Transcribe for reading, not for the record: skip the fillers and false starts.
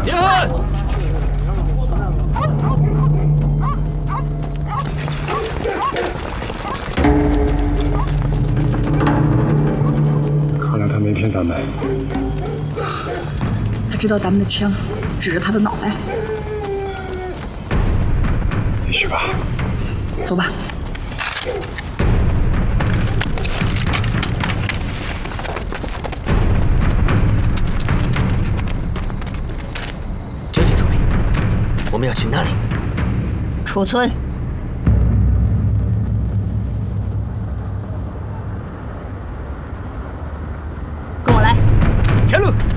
结案！ 看来他没骗咱们。 他知道咱们的枪指着他的脑袋。 也许吧。 走吧。 交警助理，我们要去那里。 储存。跟我来。 开路。